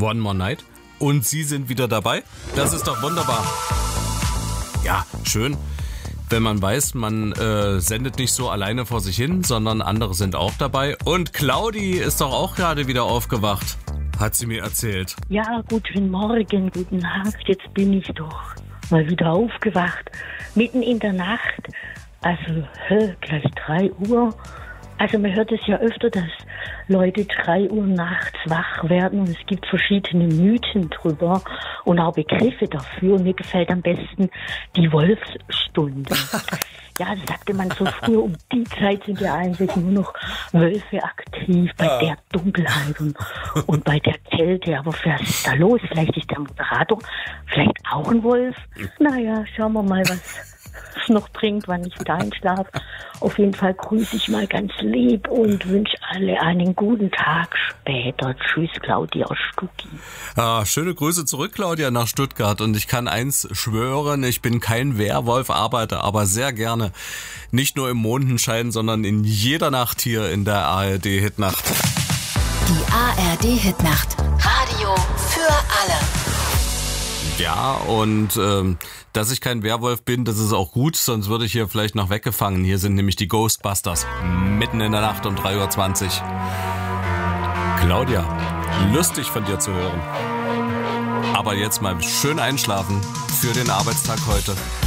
One More Night. Und Sie sind wieder dabei. Das ist doch wunderbar. Ja, schön, wenn man weiß, man sendet nicht so alleine vor sich hin, sondern andere sind auch dabei. Und Claudi ist doch auch gerade wieder aufgewacht, hat sie mir erzählt. Ja, guten Morgen, guten Tag. Jetzt bin ich doch mal wieder aufgewacht. Mitten in der Nacht. Also, gleich 3 Uhr. Also man hört es ja öfter, dass Leute 3 Uhr nachts wach werden und es gibt verschiedene Mythen drüber und auch Begriffe dafür. Und mir gefällt am besten die Wolfsstunde. Ja, das sagte man so früher, um die Zeit sind ja eigentlich nur noch Wölfe aktiv, bei der Dunkelheit und bei der Kälte. Aber was ist da los? Vielleicht ist der Moderator vielleicht auch ein Wolf. Naja, schauen wir mal, was es noch bringt, wann ich wieder einschlafe. Auf jeden Fall grüße ich mal ganz lieb und wünsche alle einen guten Tag später. Tschüss, Claudia aus Stuttgart. Schöne Grüße zurück, Claudia, nach Stuttgart. Und ich kann eins schwören, ich bin kein Werwolf, arbeite aber sehr gerne nicht nur im Mondenschein, sondern in jeder Nacht hier in der ARD-Hitnacht. Die ARD-Hitnacht. Radio für alle. Ja, und dass ich kein Werwolf bin, das ist auch gut, sonst würde ich hier vielleicht noch weggefangen. Hier sind nämlich die Ghostbusters, mitten in der Nacht um 3.20 Uhr. Claudia, lustig von dir zu hören. Aber jetzt mal schön einschlafen für den Arbeitstag heute.